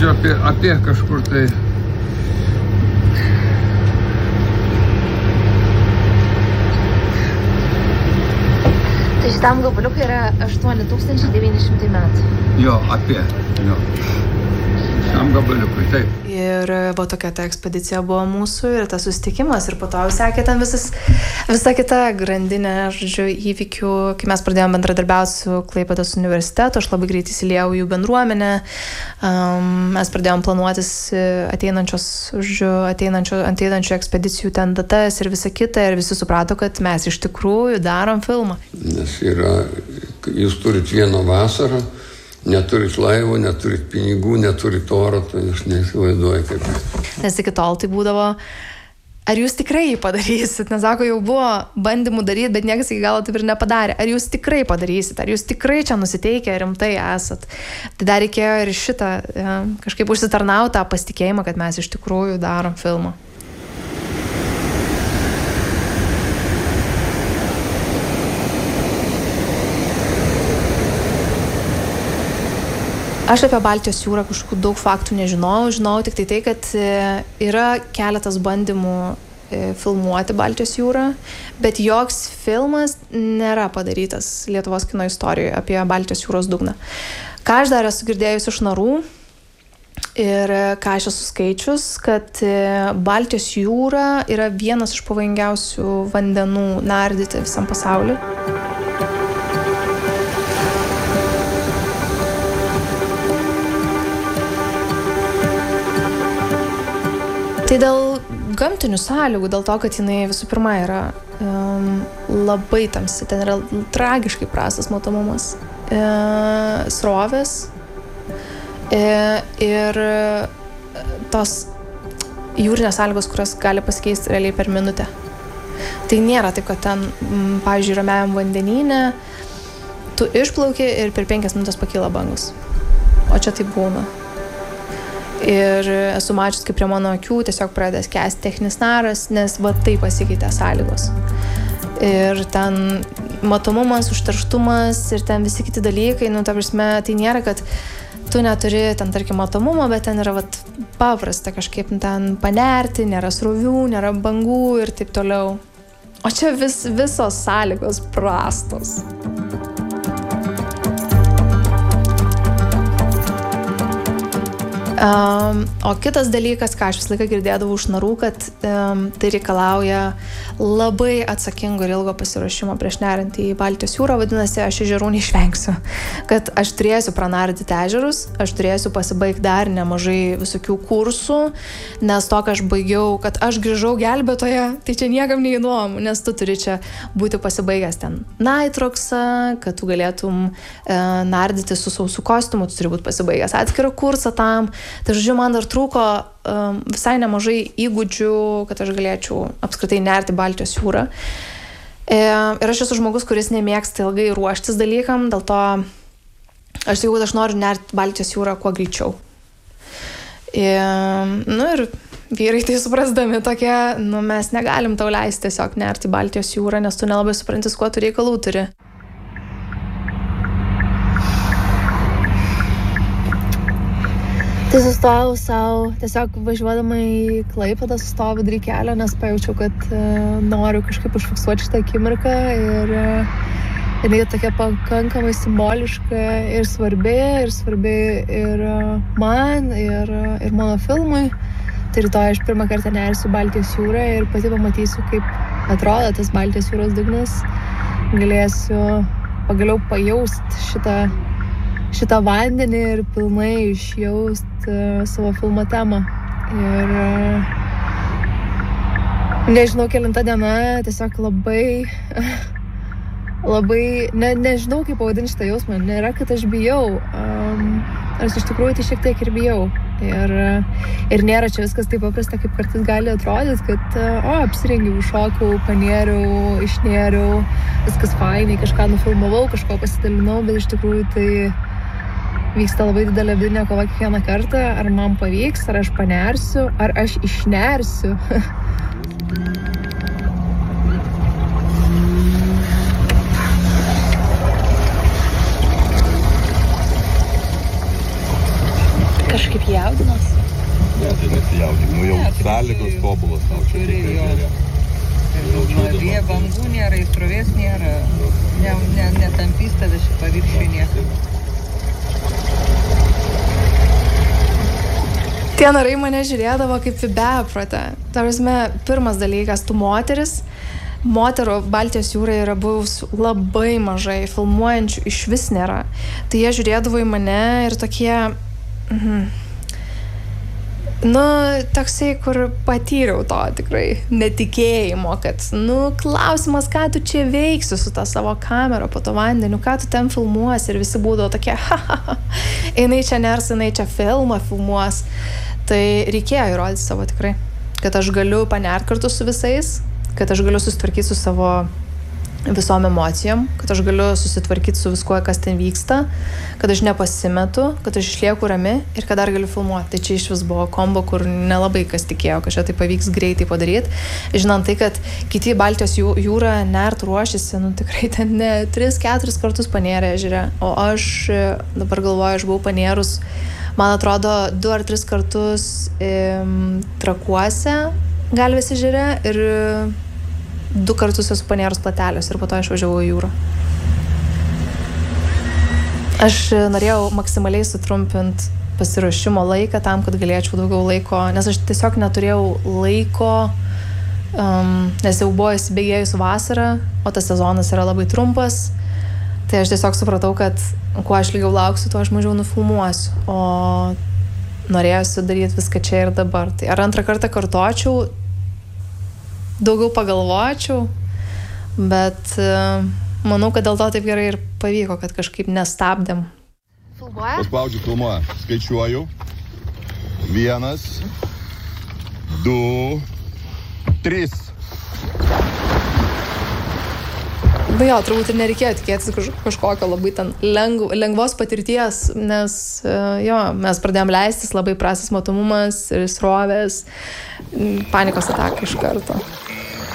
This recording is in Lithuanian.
čia apie kažkur tai. Tai šitam gabaliukui yra 8900 metų. Jo, apie. Jo. Šitam gabaliukui, taip. Ir va tokia ta ekspedicija buvo mūsų ir tas susitikimas ir po to jau sekė ten visa kita grandinė, žodžiu, įvykių, kai mes pradėjome bendradarbiauti su Klaipėdos universitetu, aš labai greit įsiliejau jų bendruomenę, mes pradėjome planuotis ateinančių ekspedicijų ten datas ir visa kita ir visi suprato, kad mes iš tikrųjų darom filmą. Nes jūs turit vieną vasarą, neturit laivo, neturit pinigų, neturit oro, tai aš neįsivaizduoju kaip. Nes iki tol tai būdavo, ar jūs tikrai jį padarysit? Nes sako, jau buvo bandymų daryti, bet niekas iki galo taip ir nepadarė. Ar jūs tikrai padarysit? Ar jūs tikrai čia nusiteikę rimtai esat? Tai dar reikėjo ir šitą kažkaip užsitarnauti tą pasitikėjimą, kad mes iš tikrųjų darom filmą. Aš apie Baltijos jūrą kažkokių daug faktų žinau tik tai, kad yra keletas bandymų filmuoti Baltijos jūrą, bet joks filmas nėra padarytas Lietuvos kino istorijoje apie Baltijos jūros dugną. Ką aš dar esu girdėjus iš narų ir ką aš esu skaičius, kad Baltijos jūra yra vienas iš pavojingiausių vandenų nardyti visam pasauliu. Tai dėl gamtinių sąlygų, dėl to, kad jinai visų pirma yra labai tamsi, ten yra tragiškai prastas matomumas, srovės ir tos jūrinės sąlygos, kurios gali pasikeisti realiai per minutę. Tai nėra taip, kad ten, pavyzdžiui, ramiajam vandenyne tu išplauki ir per 5 minutės pakyla bangos. O čia tai būna. Ir esu mačius, kaip prie mano akių tiesiog pradeda skęsti techninis naras, nes va taip pasikeitė sąlygos. Ir ten matomumas, užterštumas ir ten visi kiti dalykai, ta prasme, tai nėra, kad tu neturi ten, tarkim, matomumo, bet ten yra paprasta kažkaip ten panerti, nėra srovių, nėra bangų ir taip toliau. O čia visos sąlygos prastos. O kitas dalykas, ką aš visą laiką girdėdavau iš narų, kad tai reikalauja labai atsakingo ir ilgo pasiruošimo prieš neriant į Baltijos jūrą, vadinasi, aš ežerų neišvengsiu. Kad aš turėsiu pranardyti ežerus, aš turėsiu pasibaigti dar nemažai visokių kursų, nes to, ką aš baigiau, kad aš grįžau gelbėtoje, tai čia niekam neįdomu, nes tu turi čia būti pasibaigęs ten nitroksą, kad tu galėtum nardyti su sausu kostiumu, tu turi būti pasibaigęs atskirą kursą tam. Tai žodžiu, man dar trūko visai nemažai įgūdžių, kad aš galėčiau apskritai nerti Baltijos jūrą. Ir aš esu žmogus, kuris nemėgsta ilgai ruoštis dalykam, dėl to aš sakiau, kad aš noriu nerti Baltijos jūrą kuo greičiau. Ir vyrai tai suprasdami tokie, mes negalim tau leisti tiesiog nerti Baltijos jūrą, nes tu nelabai supranti, kuo tu reikalų turi. Tai sustojau savo, tiesiog važiuodama į Klaipėdą sustojau vidury kelio, nes pajaučiau, kad noriu kažkaip užfiksuoti šitą akimirką ir jinai tokia pakankamai simboliška ir svarbi ir man, ir mano filmui. Tai rytoj aš pirmą kartą nersiu Baltijos jūrą ir pati pamatysiu, kaip atrodo tas Baltijos jūros dugnas. Galėsiu pagaliau pajausti šitą vandenį ir pilnai išjaust savo filmo temą. Ir nežinau, kelinta diena, tiesiog labai, nežinau, kaip pavadinti šitą jausmą. Nėra, kad aš bijau. Aš iš tikrųjų tai šiek tiek ir bijau. Ir nėra čia viskas taip paprasta, kaip kartais gali atrodyti, kad apsirengiau, šokau, panėriau, išnėriau, viskas fainai, kažką nufilmavau, kažko pasidalinau, bet iš tikrųjų tai vyksta labai didelė vidinė kova kiekvieną kartą, ar man pavyks, ar aš panersiu, ar aš išnersiu. Kažkaip jaudinos. Ne, tai nesijaudink. Nu jau sąlygos tobulos, tau čia tikrai geria. Vėjo bangų nėra, įstrovės nėra. Netampys tave šį paviršių nieko. Tie narai mane žiūrėdavo kaip į beprotę. Tarasme, pirmas dalykas, tu moterų Baltijos jūroje yra buvus labai mažai, filmuojančių iš vis nėra. Tai jie žiūrėdavo į mane ir tokie, toksai, kur patyriau to tikrai netikėjimo, kad, klausimas, ką tu čia veiksi su ta savo kamera po to vandeniu, ką tu ten filmuosi, ir visi būdavo tokie, jinai čia ners, jinai čia filmą filmuos. Tai reikėjo įrodyti savo tikrai, kad aš galiu panert kartu su visais, kad aš galiu susitvarkyti su savo visom emocijom, kad aš galiu susitvarkyti su viskuo, kas ten vyksta, kad aš nepasimetu, kad aš išlieku rami ir kad dar galiu filmuoti. Tai čia iš vis buvo kombo, kur nelabai kas tikėjo, kad čia tai pavyks greitai padaryti. Žinant tai, kad kiti Baltijos jūrą nert ruošiasi, tikrai ten 3-4 kartus panėrė ežere, o aš dabar galvoju, aš buvau panėrus, man atrodo, 2 ar 3 kartus Trakuose Galvės ežere ir 2 kartus esu panėrus Plateliuose ir po to išvažiavau į jūrą. Aš norėjau maksimaliai sutrumpinti pasiruošimo laiką tam, kad galėčiau daugiau laiko, nes aš tiesiog neturėjau laiko, nes jau buvo įsibėgėjus vasarą, o tas sezonas yra labai trumpas. Tai aš tiesiog supratau, kad kuo aš lygiau lauksiu, tuo aš mažiau nufilmuosiu. O norėjusi daryti viską čia ir dabar. Tai ar antrą kartą kartočiau, daugiau pagalvočiau, bet manau, kad dėl to taip gerai ir pavyko, kad kažkaip nestabdėm. Filmuoja? Paspaudžiu, filmuoja. Skaičiuoju. 1, 2, 3. Jo, turbūt ir nereikėjo tikėtis kažkokio labai ten lengvos patirties, nes mes pradėjom leistis, labai prastas matomumas ir srovės, panikos ataka iš karto.